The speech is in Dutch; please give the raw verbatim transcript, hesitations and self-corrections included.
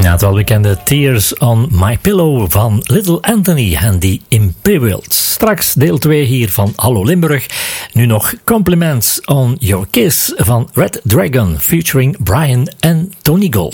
Ja, het welbekende Tears on My Pillow van Little Anthony en The Imperials. Straks deel twee hier van Hallo Limburg. Nu nog Compliments on Your Kiss van Red Dragon featuring Brian en Tony Gold.